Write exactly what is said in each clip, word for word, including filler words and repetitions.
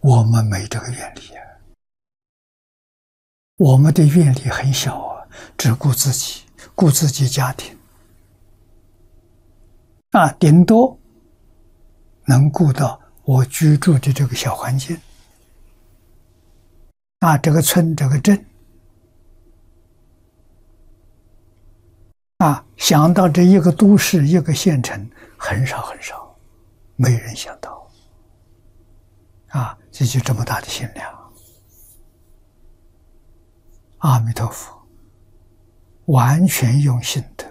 我们没这个愿力啊，我们的愿力很小啊，只顾自己，顾自己家庭啊，顶多能顾到我居住的这个小环境啊，这个村这个镇啊，想到这一个都市一个县城，很少很少，没人想到啊，这就这么大的心量。阿弥陀佛完全用心得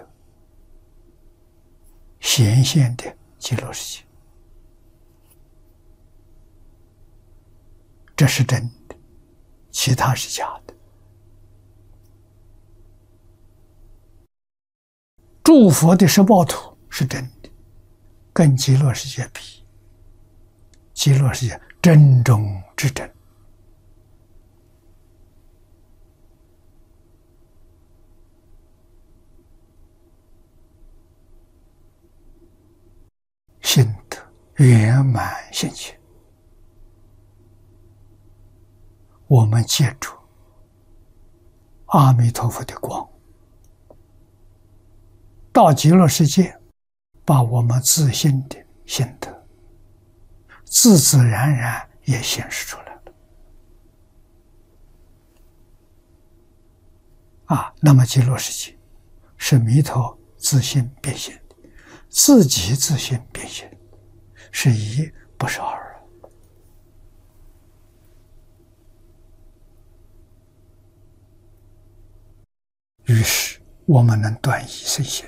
显现的极乐世界，这是真的，其他是假的。诸佛的十报土是真的，跟极乐世界比，极乐世界真中之真。心得圆满现前，我们借助阿弥陀佛的光，到极乐世界，把我们自心的心得自自然然也显示出来了啊！那么极乐世界是弥陀自心变现的，自己自心变现，是一不是二。于是我们能断疑生信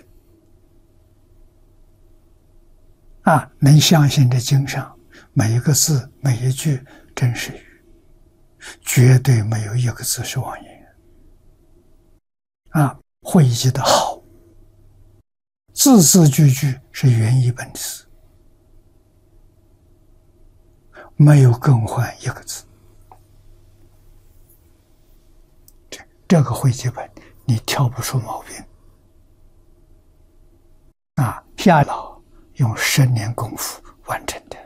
啊，能相信这经上每一个字每一句真实语，绝对没有一个字是妄言啊，汇集的好，字字句句是原意本词，没有更换一个字。这这个汇集本你挑不出毛病啊！夏老用十年功夫完成的。